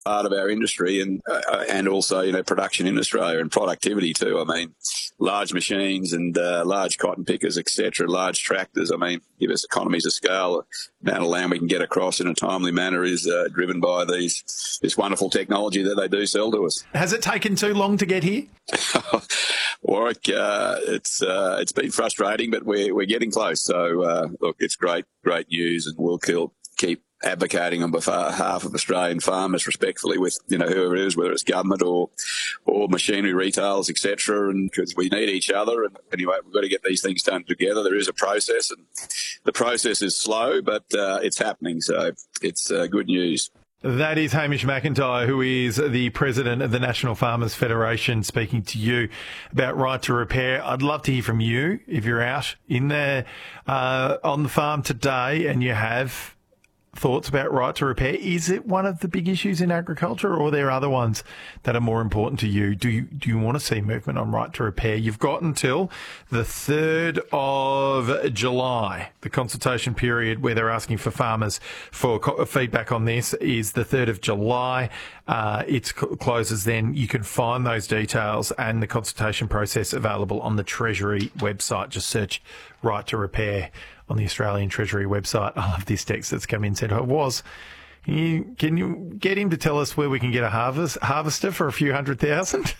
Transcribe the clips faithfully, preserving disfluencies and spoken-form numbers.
part of our industry, and uh, and also, you know, production in Australia and productivity too. I mean, large machines and uh, large cotton pickers, et cetera, large tractors. I mean, give us economies of scale. The amount of land we can get across in a timely manner is uh, driven by these this wonderful technology that they do sell to us. Has it taken too long to get here? Warwick, uh, it's uh, it's been frustrating, but we're we're getting close. So uh, look, it's great, great news, and we'll keep advocating on behalf of Australian farmers respectfully with, you know, whoever it is, whether it's government or or machinery retailers, et cetera, and because we need each other. And anyway, we've got to get these things done together. There is a process, and the process is slow, but uh, it's happening. So it's uh, good news. That is Hamish McIntyre, who is the president of the National Farmers Federation, speaking to you about Right to Repair. I'd love to hear from you if you're out in there uh, on the farm today and you have thoughts about Right to Repair. Is it one of the big issues in agriculture, or are there other ones that are more important to you? Do you do you want to see movement on Right to Repair? You've got until the third of July. The consultation period where they're asking for farmers for co- feedback on this is the third of July. Uh, it closes then. You can find those details and the consultation process available on the Treasury website. Just search Right to Repair on the Australian Treasury website. I love this text that's come in. Said, "I was. Can you, can you get him to tell us where we can get a harvest harvester for a few hundred thousand?"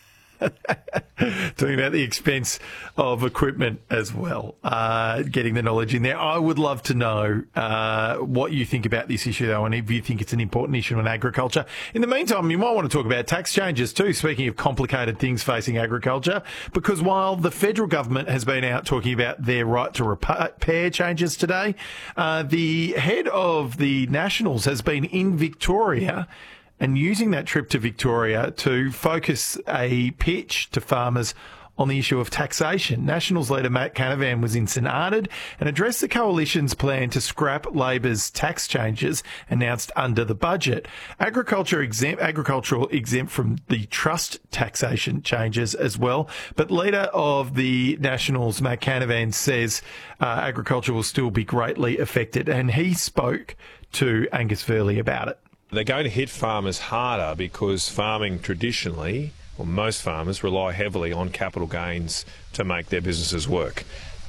Talking about the expense of equipment as well, uh, getting the knowledge in there. I would love to know uh, what you think about this issue, though, and if you think it's an important issue in agriculture. In the meantime, you might want to talk about tax changes too, speaking of complicated things facing agriculture, because while the federal government has been out talking about their Right to Repair changes today, uh, the head of the Nationals has been in Victoria and using that trip to Victoria to focus a pitch to farmers on the issue of taxation. Nationals leader Matt Canavan was in St Arnaud and addressed the coalition's plan to scrap Labor's tax changes announced under the budget. Agriculture exempt, agricultural exempt from the trust taxation changes as well. But leader of the Nationals, Matt Canavan, says uh, agriculture will still be greatly affected, and he spoke to Angus Verley about it. They're going to hit farmers harder because farming traditionally, or most farmers, rely heavily on capital gains to make their businesses work.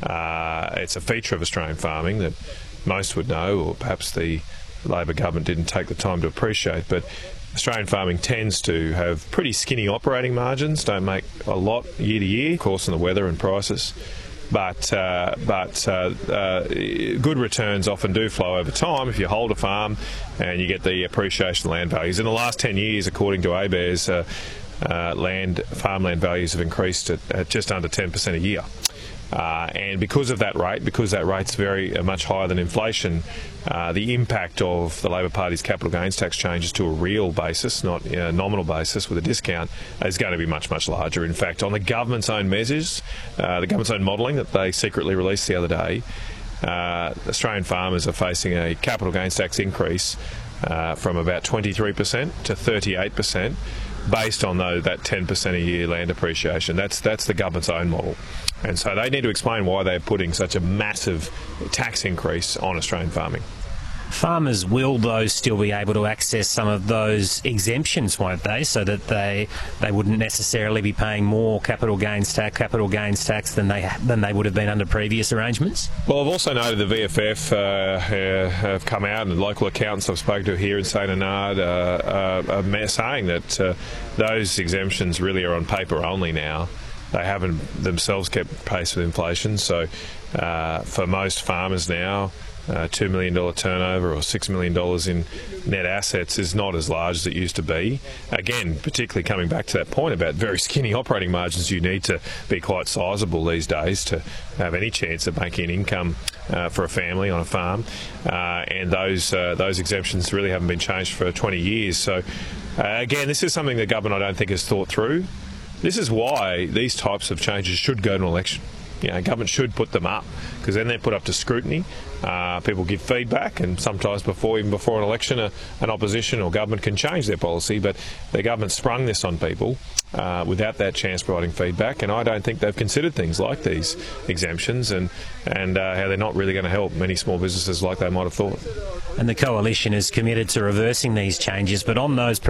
Uh, it's a feature of Australian farming that most would know, or perhaps the Labor government didn't take the time to appreciate, but Australian farming tends to have pretty skinny operating margins, don't make a lot year to year, of course, in the weather and prices. But uh, but uh, uh, good returns often do flow over time if you hold a farm and you get the appreciation of land values. In the last ten years, according to A B A R S, uh, uh, land farmland values have increased at, at just under ten percent a year. Uh, and because of that rate, because that rate's very uh, much higher than inflation, uh, the impact of the Labor Party's capital gains tax changes to a real basis, not a nominal basis with a discount, is going to be much, much larger. In fact, on the government's own measures, uh, the government's own modelling that they secretly released the other day, uh, Australian farmers are facing a capital gains tax increase uh, from about twenty-three percent to thirty-eight percent. Based on though that ten percent a year land appreciation. That's that's the government's own model. And so they need to explain why they're putting such a massive tax increase on Australian farming. Farmers will, though, still be able to access some of those exemptions, won't they, so that they they wouldn't necessarily be paying more capital gains tax capital gains tax than they than they would have been under previous arrangements? Well, I've also noted the V F F uh, uh, have come out, and the local accountants I've spoken to here in St Arnaud uh, uh, are saying that uh, those exemptions really are on paper only now. They haven't themselves kept pace with inflation, so uh, for most farmers now, Uh, two million dollars turnover or six million dollars in net assets is not as large as it used to be. Again, particularly coming back to that point about very skinny operating margins, you need to be quite sizable these days to have any chance of making an income uh, for a family on a farm. Uh, and those uh, those exemptions really haven't been changed for twenty years. So uh, again, this is something the government I don't think has thought through. This is why these types of changes should go to an election. You know, government should put them up because then they're put up to scrutiny. Uh, people give feedback, and sometimes before, even before an election, a, an opposition or government can change their policy. But the government sprung this on people uh, without that chance providing feedback, and I don't think they've considered things like these exemptions and and uh, how they're not really going to help many small businesses like they might have thought. And the coalition is committed to reversing these changes, but on those